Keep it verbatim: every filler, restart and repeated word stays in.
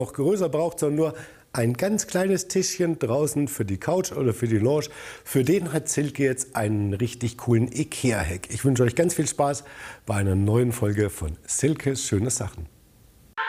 Auch größer braucht, sondern nur ein ganz kleines Tischchen draußen für die Couch oder für die Lounge. Für den hat Silke jetzt einen richtig coolen Ikea-Hack. Ich wünsche euch ganz viel Spaß bei einer neuen Folge von Silkes schöne Sachen.